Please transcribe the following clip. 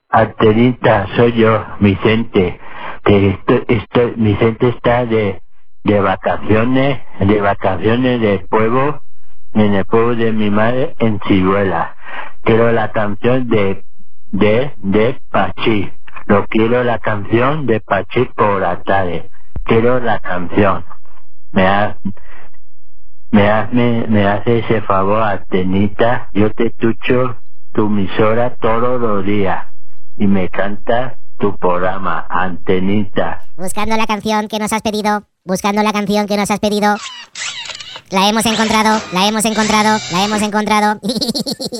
Antenita, soy yo, Vicente. Vicente está de vacaciones en el pueblo de mi madre, en Ciruela. Quiero la canción de Pachí. Quiero la canción de Pachí por la tarde. Quiero la canción. Me hace ese favor, Antenita. Yo te escucho tu emisora todos los días y me canta tu programa, Antenita. Buscando la canción que nos has pedido. Buscando la canción que nos has pedido. La hemos encontrado.